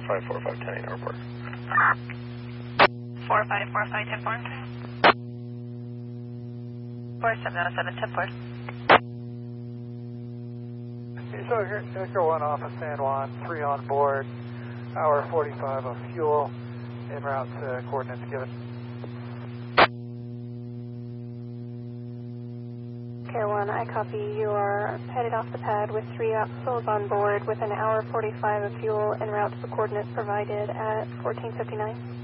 4545 10 airport. 4545 10 4. 4707 10 4. So Echo 1 off of San Juan, 3 on board, hour 45 of fuel, en route to coordinates given. Air 1, I copy. You are headed off the pad with 3 souls on board with an hour 45 of fuel en route to the coordinates provided at 1459.